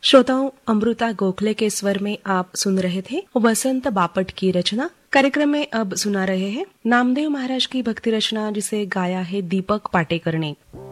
श्रोताओं, अमृता गोखले के स्वर में आप सुन रहे थे वसंत बापट की रचना। कार्यक्रम में अब सुना रहे हैं नामदेव महाराज की भक्ति रचना, जिसे गाया है दीपक पाटेकर ने।